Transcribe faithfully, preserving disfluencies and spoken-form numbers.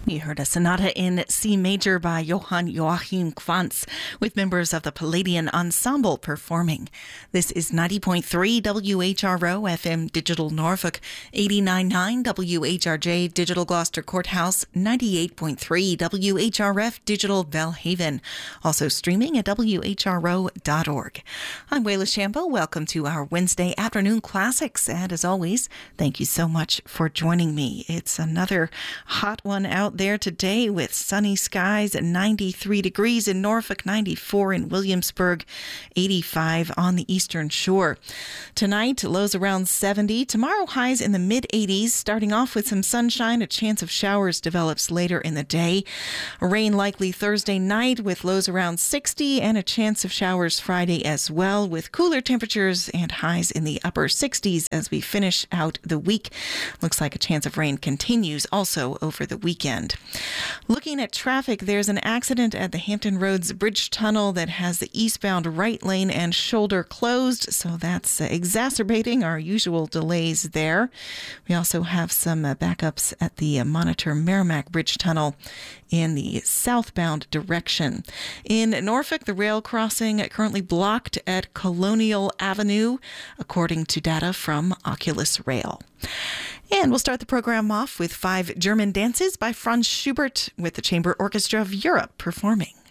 We heard a sonata in C major by Johann Joachim Quantz with members of the Palladian Ensemble performing. This is ninety point three W H R O F M Digital Norfolk, eighty-nine point nine W H R J Digital Gloucester Courthouse, ninety-eight point three W H R F Digital Belhaven. Also streaming at W H R O dot org. I'm Wayla Shambo. Welcome to our Wednesday afternoon classics. And as always, thank you so much for joining me. It's another hot one out there today with sunny skies at ninety-three degrees in Norfolk, ninety-four in Williamsburg, eighty-five on the Eastern Shore. Tonight, lows around seventy. Tomorrow, highs in the mid eighties, starting off with some sunshine. A chance of showers develops later in the day. Rain likely Thursday night with lows around sixty and a chance of showers Friday as well, with cooler temperatures and highs in the upper sixties as we finish out the week. Looks like a chance of rain continues also over the weekend. Looking at traffic, there's an accident at the Hampton Roads Bridge Tunnel that has the eastbound right lane and shoulder closed, so that's uh, exacerbating our usual delays there. We also have some uh, backups at the uh, Monitor Merrimack Bridge Tunnel in the southbound direction. In Norfolk, the rail crossing currently blocked at Colonial Avenue, according to data from Oculus Rail. And we'll start the program off with five German dances by Franz Schubert with the Chamber Orchestra of Europe performing.